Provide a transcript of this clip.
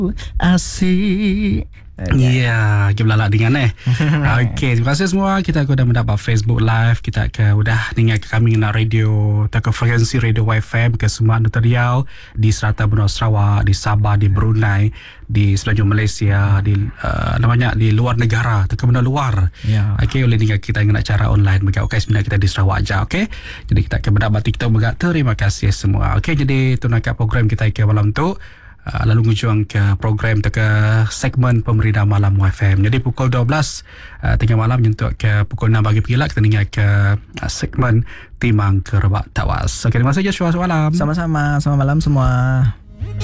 Asyik. Ya, kita belalak dengan Okey, terima kasih semua. Kita sudah mendapat Facebook Live. Kita sudah dengar kami nak radio, ke frekuensi radio YFM ke semua Nusa Riau, di Serata Benua Sarawak, di Sabah, di Brunei, di Semenanjung Malaysia, di namanya di luar negara, ke benda luar. Ya. Okey, boleh dengar kita dengan cara online. Bagi sebenarnya kita di Sarawak aja, okey. Jadi kita akan mendapat TikTok juga. Terima kasih semua. Okey, jadi itu nak program kita ke malam tu. Lalu ngujung ke program ke segmen Pemerintah Malam YFM. Jadi pukul 12 tengah malam untuk ke pukul 6 pagi pula kita dengar ke segmen Timang Kerebak Tawas. Okey, terima kasih Joshua. Selamat malam. Sama-sama. Selamat malam semua.